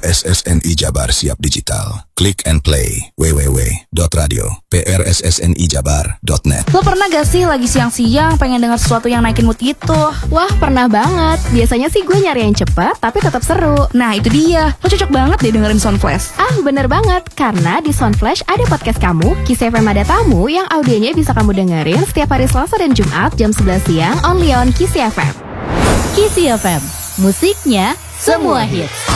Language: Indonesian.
PRSSNI Jabar Siap Digital. Click and play www.radio.prssnijabar.net. Lo pernah gak sih lagi siang-siang pengen denger sesuatu yang naikin mood gitu? Wah, pernah banget. Biasanya sih gue nyari yang cepet tapi tetap seru. Nah itu dia, lo cocok banget deh dengerin Soundflash. Bener banget. Karena di Soundflash ada podcast kamu, Kiss FM Ada Tamu, yang audionya bisa kamu dengerin setiap hari Selasa dan Jumat jam 11 siang only on Kiss FM. Kiss FM, musiknya semua hits.